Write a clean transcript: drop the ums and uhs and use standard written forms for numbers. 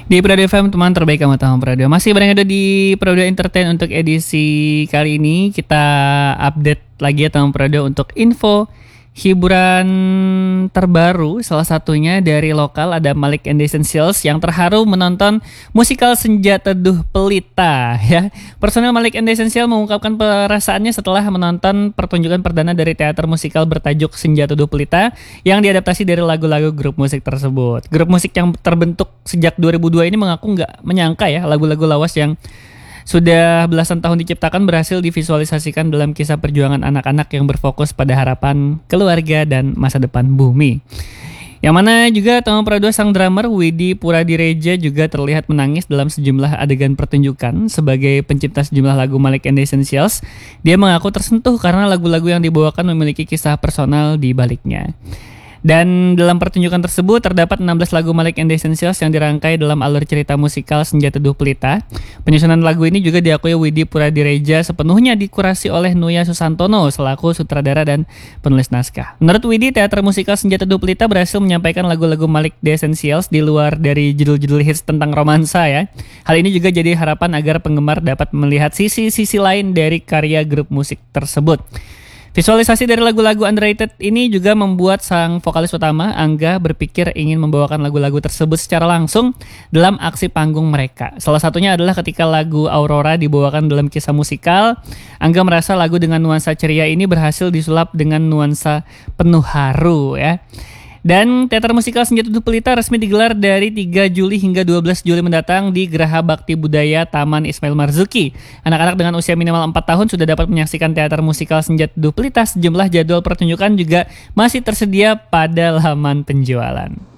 Di Prado FM, teman terbaik kamu tahu Prado. Masih berada di Prado Entertain untuk edisi kali ini. Kita update lagi ya teman Prado untuk info hiburan terbaru. Salah satunya dari lokal ada Malik and the Essentials yang terharu menonton musikal Senja Teduh Pelita ya. Personel Malik and the Essentials mengungkapkan perasaannya setelah menonton pertunjukan perdana dari teater musikal bertajuk Senja Teduh Pelita yang diadaptasi dari lagu-lagu grup musik tersebut. Grup musik yang terbentuk sejak 2002 ini mengaku nggak menyangka ya lagu-lagu lawas yang sudah belasan tahun diciptakan berhasil divisualisasikan dalam kisah perjuangan anak-anak yang berfokus pada harapan keluarga dan masa depan bumi. Yang mana juga teman Prado sang drummer Widi Puradireja juga terlihat menangis dalam sejumlah adegan pertunjukan. Sebagai pencipta sejumlah lagu Malik and the Essentials, dia mengaku tersentuh karena lagu-lagu yang dibawakan memiliki kisah personal di baliknya. Dan dalam pertunjukan tersebut terdapat 16 lagu Malik and the Essentials yang dirangkai dalam alur cerita musikal Senja Teduh Pelita. Penyusunan lagu ini juga diakui Widi Puradireja sepenuhnya dikurasi oleh Nuya Susantono selaku sutradara dan penulis naskah. Menurut Widi, teater musikal Senja Teduh Pelita berhasil menyampaikan lagu-lagu Malik the Essentials di luar dari judul-judul hits tentang romansa ya. Hal ini juga jadi harapan agar penggemar dapat melihat sisi-sisi lain dari karya grup musik tersebut. Visualisasi dari lagu-lagu underrated ini juga membuat sang vokalis utama, Angga, berpikir ingin membawakan lagu-lagu tersebut secara langsung dalam aksi panggung mereka. Salah satunya adalah ketika lagu Aurora dibawakan dalam kisah musikal. Angga merasa lagu dengan nuansa ceria ini berhasil disulap dengan nuansa penuh haru ya. Dan teater musikal Senja Teduh Pelita resmi digelar dari 3 Juli hingga 12 Juli mendatang di Geraha Bakti Budaya Taman Ismail Marzuki. Anak-anak dengan usia minimal 4 tahun sudah dapat menyaksikan teater musikal Senja Teduh Pelita. Sejumlah jadwal pertunjukan juga masih tersedia pada laman penjualan.